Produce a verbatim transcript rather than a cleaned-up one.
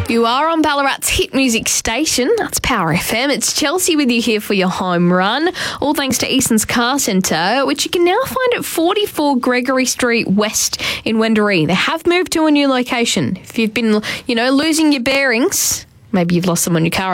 You are on Ballarat's hit music station. That's Power F M. It's Chelsea with you here for your home run. All thanks to Eason's Car Centre, which you can now find at forty-four Gregory Street West in Wendouree. They have moved to a new location. If you've been, you know, losing your bearings, maybe you've lost them on your car